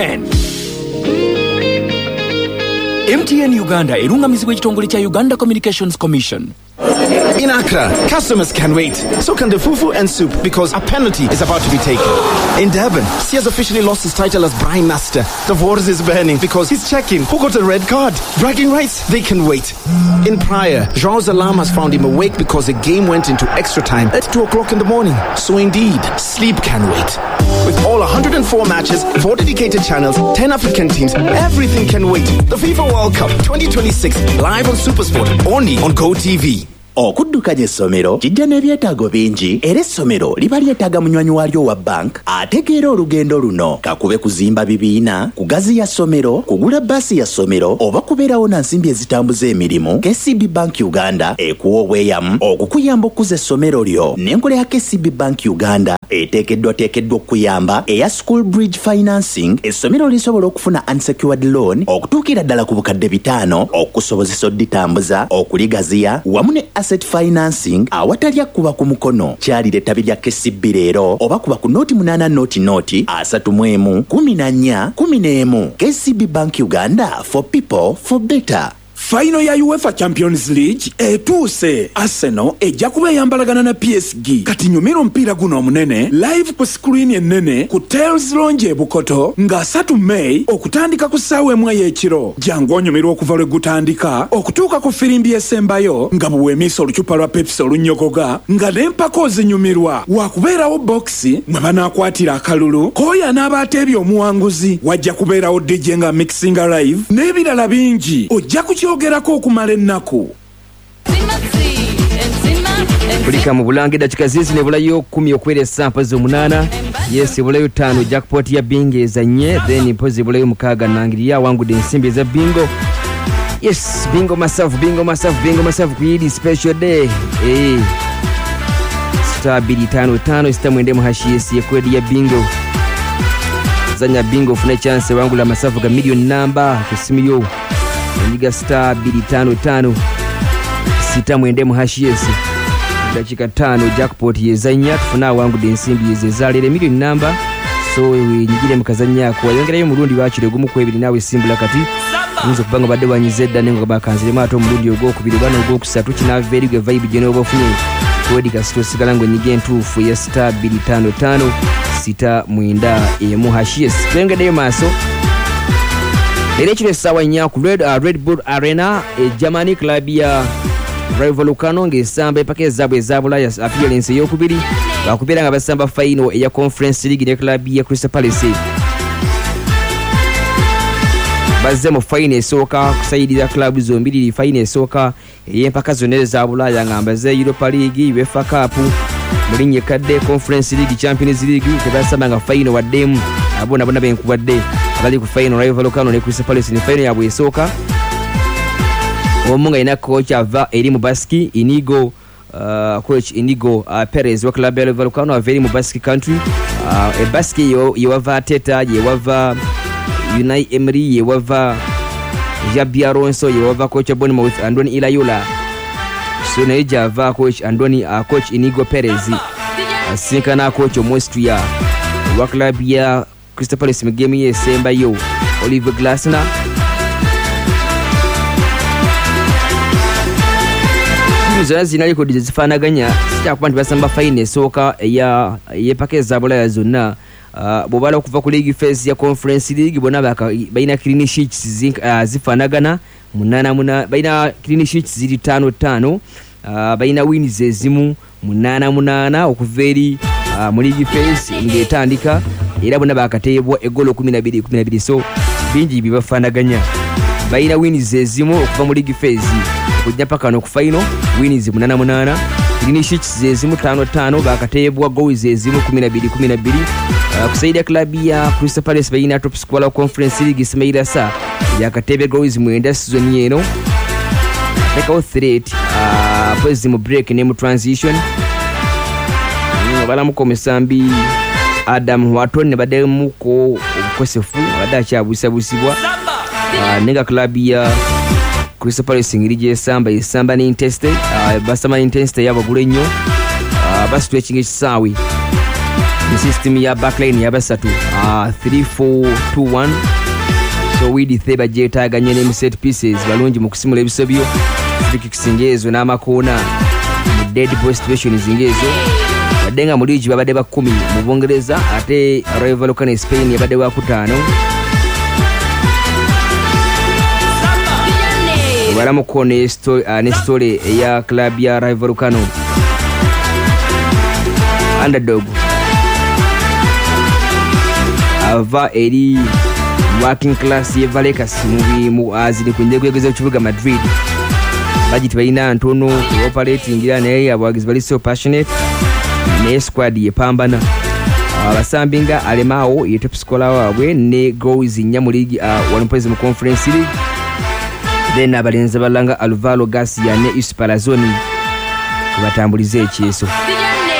MTN Uganda erungamizibwa ekitongole kya Uganda Communications Commission. In Accra, customers can wait. So can the fufu and soup because a penalty is about to be taken. In Durban, he has officially lost his title as Brine Master. The waters is burning because he's checking who got a red card. Bragging rights, they can wait. In Praia, Jean's alarm has found him awake because the game went into extra time at 2 o'clock in the morning. So indeed, sleep can wait. With all 104 matches, 4 dedicated channels, 10 African teams, everything can wait. The FIFA World Cup 2026 live on SuperSport, only on GoTV. Okuddukanya essomero kijja n'ebyetaago bingi era essomero liba lyetaaga munywanyi walyo wa bank ategeera olugendo luno kakube kuzimba bibiina kugaziya ssomero kugula bbaasi ya ssomero oba kubeerawo na nsimbi ezitambuza emirimu. KCB Bank Uganda ekuwa obweyamu okukuyamba okuza essomero lyo n'enkola ya KCB Bank Uganda eteekeddwa okuyamba eya School Bridge Financing. Essomero lisobola okufuna unsecured loan okutuukira ddala ku bukadde 5 okusobozesa odditambuza okuligaziya wamu ne asset financing awatalya kuba ku mukono. Kyalira ettabi lya KCB leero oba kuba ku noti 8 noti 31 14 11. KCB Bank Uganda, for people for better. Final ya UEFA Champions League etuuse. Arsenal ejja kuba yambalagana na PSG. Kati nyumira mpira guno omunene live ku screen ennene ku Tales Lounge e Bukoto nga 3 May okutandika ku ssaawa emu ey'ekiro. Jangu onyumirwa okuva lwe gutandika okutuuka ku firimbi esembayo nga buweemisa olucupa lwa Pepsi olunyogoga nga n'empako zinyumirwa. Wakubeerawo boxi mwe banaakwatira akalulu kooya n'abateebya omuwanguzi. Wajja kubeerawo DJ nga mixinga live n'ebirala bingi. Ojja kukyogerako okumala ennaku. Bulika mu Bulange dakika zizi ne bulayo 10 okwera sampa zo 8. Yes, bulayo 5 jackpot ya bingo ezanye, then pozi bulayo 6 nangiriya wangude ensimbi za bingo. Yes, bingo myself kuyidi special day. Star 255 star mwende mu hashiesi yekwedi ya bingo. Zanya bingo funa chance wangula masafu ga million number kusimiyo. Nyiga star 255 sita mwende mu hashiesi. Dakika 5 jackpot yezanya tufuna wangu densimbi yezezalire million number. So nyigire mukazanya ko yongerayo mulundi bakire gumu kwebiri nawe simbula kati nzo kubanga badde banyizedda nengo bakanzire mato mulundi ogwokubiri bano ogwokusatu kina very good vibe jeno obafunye kodi kasito sigala ngo nyige ntufu ya star 255 sita mwenda emu hashies twengedeyo maso. Erechile sawa nyaku Red Bull Arena Germany club ya Rayo Vallecano ngesamba epake zabwe ezabula ya appearance yokubiri bakubira nga basamba final ya Conference League ne club ya Crystal Palace. Bazemo final esoka kusaidiza club zombiri final esoka empaka zone ezabula ya ngamba ze Europa League, UEFA Cup, mulinye kadde Conference League, Champions League tebasamba nga final waddemu abona benkubadde abali ku final Rayo Vallecano ne Crystal Palace ne final yabwe esoka. Omunga ina coach ava eri mubaski Inigo coach Inigo Perez wa club ya Vallecano ava eri mubaski country baski yewava Teta yewava Unai Emery yewava Jabi Alonso yewava coach Bournemouth Andoni Ilayola so na ijava coach Andoni coach Inigo Perez asinkana coach Mostria wa club ya Crystal Palace mu game yesemba yo Oliver Glasner. Zona zinali ko dizifanaganya sita kubantu basamba fine soka ya yepake zabula ya zona bobala okuva ku league phase ya Conference League bona baina clean sheets zifanagana munana baina clean sheets ziri 5 baina wins ezimu munana okuveri mu league phase ngetandika era bona bakatebwa egolo 12 so bingi bibafanaganya baina wins ezimu okuva mu league phase kujja paka no ku final wins 8 clean sheets ezimu 5 bakatebwa goals ezimu 12 kusaidia club ya Crystal Palace baina top scorer Conference League Ismaila Sa yakatebe goals mwenda season yeno eka threat pose mu break ne mu transition bala mukomesambi Adam Watton ne bade muko obukosefu badacha abusabusibwa nenga club ya Crystal Palace ngirije esamba ni intensity basama intensity yabo gule nnyo bas stretching ekisawi system ya backline yabasatu 3-4-2-1 so Widi Theba jetaganye ne set pieces balungi mu kusimula ebisobyo frikicks ngezo n'amakoona mu dead ball situations ngezo badenga mu ligi babadde ba 10 mu Bungereza ate Rayo Vallecano Spain yabadde wa 5 balamu ko ne story ya club ya Rayo Vallecano underdog ava eri working class ye Vallecas mu azili ku ndege yegeza kukibuga Madrid budget balina ntono operating ira naye abagizi bali so passionate ne squad ye pambana abasambinga alemao ye top scorer wabwe ne goals nya mu league one point mu conference league then abalenza balanga Alvaro Garcia ne Espalazoni kubatambulize ekyeso